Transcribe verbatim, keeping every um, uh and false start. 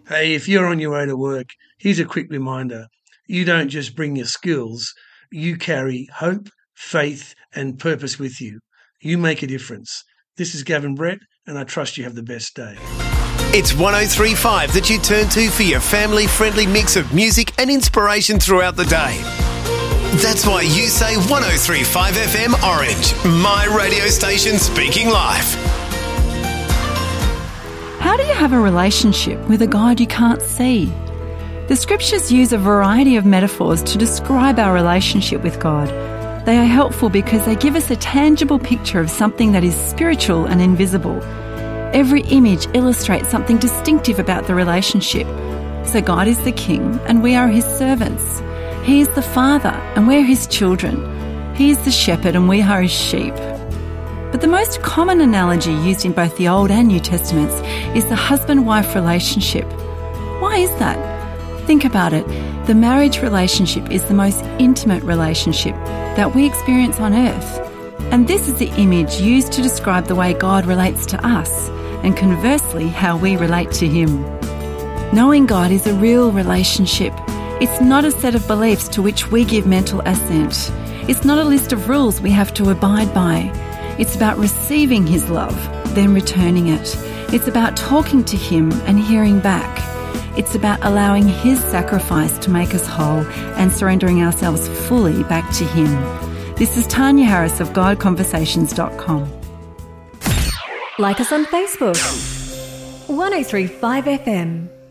Hey, if you're on your way to work, here's a quick reminder. You don't just bring your skills, you carry hope, faith, and purpose with you. You make a difference. This is Gavin Brett, and I trust you have the best day. It's one oh three point five that you turn to for your family-friendly mix of music and inspiration throughout the day. That's why you say one oh three point five F M Orange, my radio station speaking life. How do you have a relationship with a God you can't see? The scriptures use a variety of metaphors to describe our relationship with God. They are helpful because they give us a tangible picture of something that is spiritual and invisible. Every image illustrates something distinctive about the relationship. So God is the King and we are His servants. He is the Father and we're His children. He is the shepherd and we are His sheep. But the most common analogy used in both the Old and New Testaments is the husband-wife relationship. Why is that? Think about it. The marriage relationship is the most intimate relationship that we experience on earth. And this is the image used to describe the way God relates to us, and conversely, how we relate to Him. Knowing God is a real relationship. It's not a set of beliefs to which we give mental assent. It's not a list of rules we have to abide by. It's about receiving His love, then returning it. It's about talking to Him and hearing back. It's about allowing His sacrifice to make us whole and surrendering ourselves fully back to Him. This is Tanya Harris of God Conversations dot com. Like us on Facebook. one oh three point five F M.